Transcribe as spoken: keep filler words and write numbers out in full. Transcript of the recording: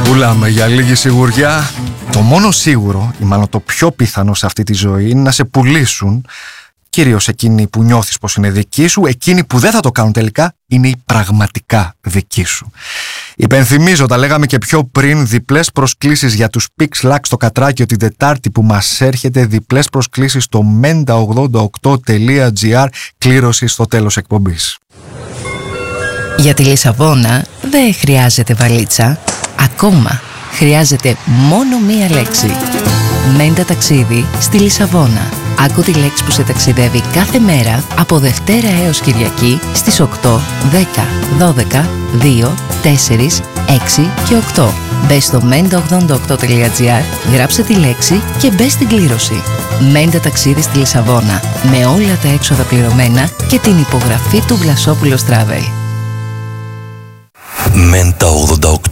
Πουλάμε για λίγη σιγουριά. Το μόνο σίγουρο, ή μάλλον το πιο πιθανό σε αυτή τη ζωή, είναι να σε πουλήσουν. Κυρίως εκείνοι που νιώθεις πως είναι δικοί σου, εκείνοι που δεν θα το κάνουν τελικά είναι οι πραγματικά δικοί σου. Υπενθυμίζω, τα λέγαμε και πιο πριν, διπλές προσκλήσεις για τους Pix Lux στο Κατράκιο την Τετάρτη που μας έρχεται, διπλές προσκλήσεις στο μέντα ογδόντα οκτώ τελεία τζι άρ, κλήρωση στο τέλος εκπομπής. Για τη Λισαβόνα δεν χρειάζεται βαλίτσα, ακόμα χρειάζεται μόνο μία λέξη. Μέντα ταξίδι στη Λισαβόνα. Άκου τη λέξη που σε ταξιδεύει κάθε μέρα από Δευτέρα έως Κυριακή στις οκτώ, δέκα, δώδεκα, δύο, τέσσερα, έξι και οκτώ. Μπες στο μέντα ογδόντα οκτώ τελεία τζι άρ, γράψε τη λέξη και μπες στην κλήρωση. Μέντα ταξίδι στη Λισαβόνα, με όλα τα έξοδα πληρωμένα και την υπογραφή του Βλασόπουλος Travel. μέντα ογδόντα οκτώ